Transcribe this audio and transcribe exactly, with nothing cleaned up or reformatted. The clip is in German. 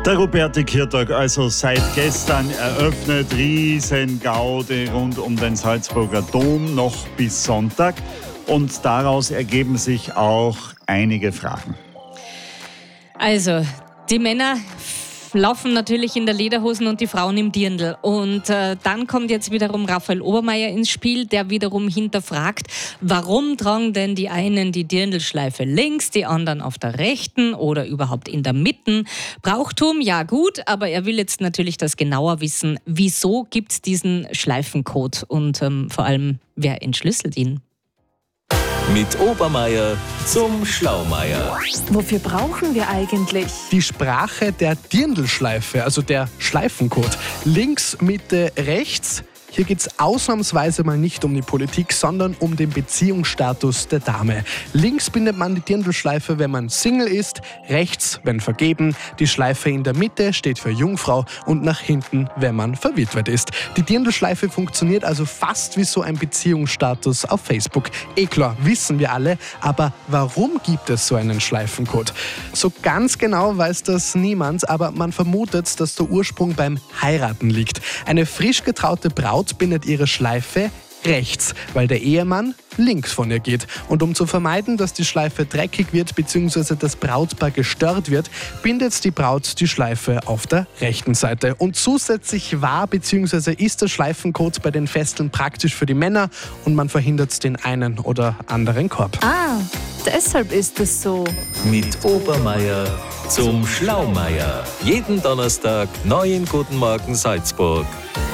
Der Ruperti-Kirtag, also seit gestern eröffnet, Riesengaude rund um den Salzburger Dom, noch bis Sonntag. Und daraus ergeben sich auch einige Fragen. Also, die Männer laufen natürlich in der Lederhosen und die Frauen im Dirndl. Und äh, dann kommt jetzt wiederum Raphael Obermeier ins Spiel, der wiederum hinterfragt, warum tragen denn die einen die Dirndlschleife links, die anderen auf der rechten oder überhaupt in der Mitte. Brauchtum, ja gut, aber er will jetzt natürlich das genauer wissen. Wieso gibt es diesen Schleifencode und ähm, vor allem, wer entschlüsselt ihn? Mit Obermeier zum Schlaumeier. Wofür brauchen wir eigentlich? Die Sprache der Dirndlschleife, also der Schleifencode. Links, Mitte, rechts. Hier geht es ausnahmsweise mal nicht um die Politik, sondern um den Beziehungsstatus der Dame. Links bindet man die Dirndlschleife, wenn man Single ist, rechts, wenn vergeben. Die Schleife in der Mitte steht für Jungfrau und nach hinten, wenn man verwitwet ist. Die Dirndlschleife funktioniert also fast wie so ein Beziehungsstatus auf Facebook. Eh klar, wissen wir alle, aber warum gibt es so einen Schleifencode? So ganz genau weiß das niemand, aber man vermutet, dass der Ursprung beim Heiraten liegt. Eine frisch getraute Braut bindet ihre Schleife rechts, weil der Ehemann links von ihr geht. Und um zu vermeiden, dass die Schleife dreckig wird bzw. das Brautpaar gestört wird, bindet die Braut die Schleife auf der rechten Seite. Und zusätzlich war bzw. ist der Schleifencode bei den Festeln praktisch für die Männer und man verhindert den einen oder anderen Korb. Ah, deshalb ist es so. Mit Obermeier zum Schlaumeier. Jeden Donnerstag neu im Guten Morgen Salzburg.